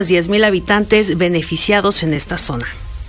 10,000 habitantes beneficiados en esta zona.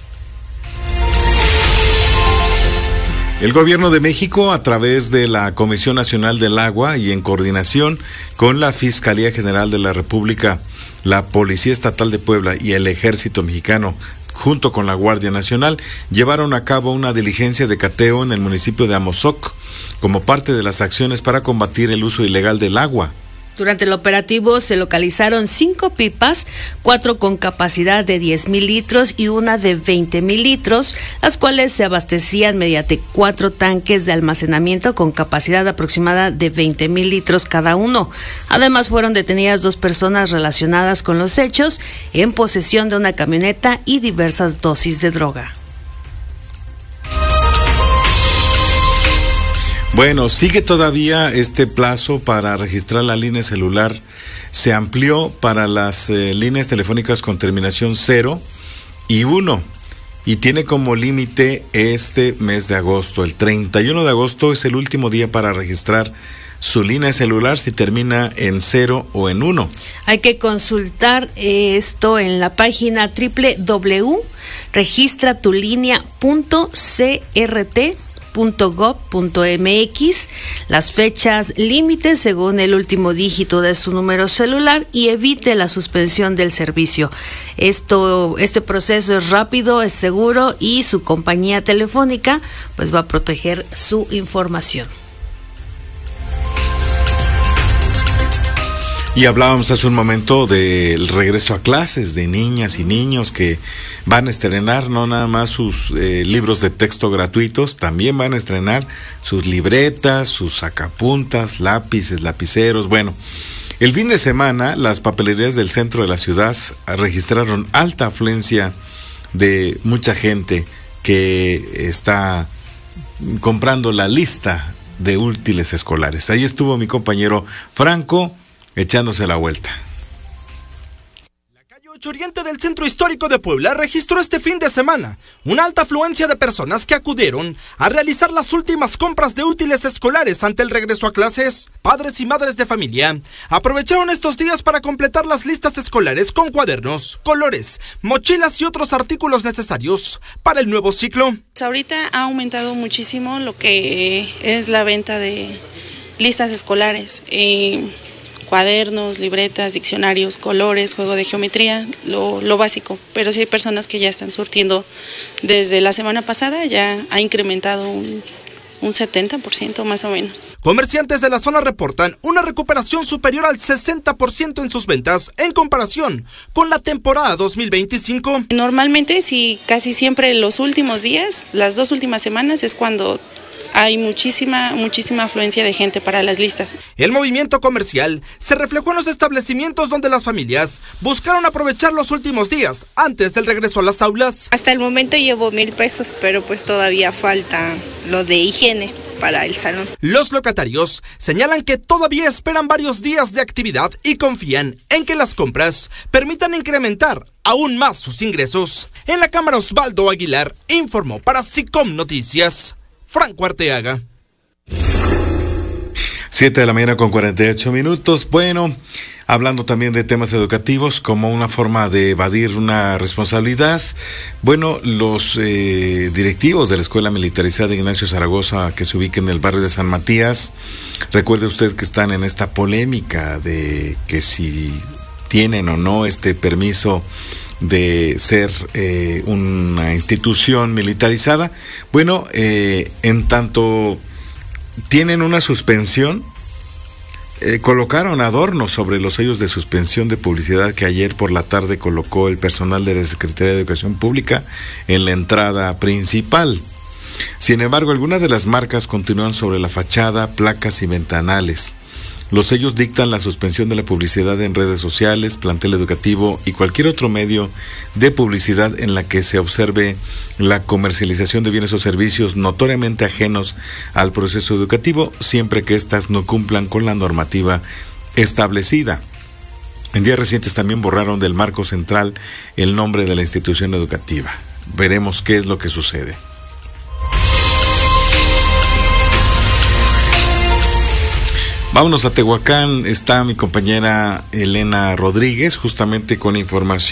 El Gobierno de México, a través de la Comisión Nacional del Agua y en coordinación con la Fiscalía General de la República, la Policía Estatal de Puebla y el Ejército Mexicano, junto con la Guardia Nacional, llevaron a cabo una diligencia de cateo en el municipio de Amozoc, como parte de las acciones para combatir el uso ilegal del agua. Durante el operativo se localizaron 5 pipas, 4 con capacidad de 10,000 litros y una de 20,000 litros, las cuales se abastecían mediante 4 tanques de almacenamiento con capacidad aproximada de 20,000 litros cada uno. Además, fueron detenidas 2 personas relacionadas con los hechos en posesión de una camioneta y diversas dosis de droga. Bueno, sigue todavía este plazo para registrar la línea celular. Se amplió para las líneas telefónicas con terminación 0 y 1 y tiene como límite este mes de agosto. El 31 de agosto es el último día para registrar su línea celular si termina en 0 o en 1. Hay que consultar esto en la página www.registratulinea.crt.gov.mx, las fechas límites según el último dígito de su número celular y evite la suspensión del servicio. Este proceso es rápido, es seguro y su compañía telefónica pues va a proteger su información. Y hablábamos hace un momento del regreso a clases de niñas y niños que van a estrenar no nada más sus libros de texto gratuitos, también van a estrenar sus libretas, sus sacapuntas, lápices, lapiceros. Bueno, el fin de semana las papelerías del centro de la ciudad registraron alta afluencia de mucha gente que está comprando la lista de útiles escolares. Ahí estuvo mi compañero Franco echándose la vuelta. La calle 8 Oriente del Centro Histórico de Puebla registró este fin de semana una alta afluencia de personas que acudieron a realizar las últimas compras de útiles escolares ante el regreso a clases. Padres y madres de familia aprovecharon estos días para completar las listas escolares con cuadernos, colores, mochilas y otros artículos necesarios para el nuevo ciclo. Ahorita ha aumentado muchísimo lo que es la venta de listas escolares. Cuadernos, libretas, diccionarios, colores, juego de geometría, lo básico. Pero sí hay personas que ya están surtiendo desde la semana pasada, ya ha incrementado un 70% más o menos. Comerciantes de la zona reportan una recuperación superior al 60% en sus ventas en comparación con la temporada 2025. Normalmente, sí, casi siempre los últimos días, las 2 últimas semanas es cuando hay muchísima afluencia de gente para las listas. El movimiento comercial se reflejó en los establecimientos donde las familias buscaron aprovechar los últimos días antes del regreso a las aulas. Hasta el momento llevo 1,000 pesos, pero pues todavía falta lo de higiene para el salón. Los locatarios señalan que todavía esperan varios días de actividad y confían en que las compras permitan incrementar aún más sus ingresos. En la Cámara, Osvaldo Aguilar informó para SICOM Noticias, Franco Arteaga. 7:48 a.m. Bueno, hablando también de temas educativos como una forma de evadir una responsabilidad. Bueno, los directivos de la Escuela Militarizada Ignacio Zaragoza, que se ubica en el barrio de San Matías, recuerde usted que están en esta polémica de que si tienen o no este permiso de ser una institución militarizada. Bueno, en tanto tienen una suspensión, colocaron adornos sobre los sellos de suspensión de publicidad que ayer por la tarde colocó el personal de la Secretaría de Educación Pública en la entrada principal. Sin embargo, algunas de las marcas continúan sobre la fachada, placas y ventanales. Los sellos dictan la suspensión de la publicidad en redes sociales, plantel educativo y cualquier otro medio de publicidad en la que se observe la comercialización de bienes o servicios notoriamente ajenos al proceso educativo, siempre que éstas no cumplan con la normativa establecida. En días recientes también borraron del marco central el nombre de la institución educativa. Veremos qué es lo que sucede. Vámonos a Tehuacán, está mi compañera Elena Rodríguez, justamente con información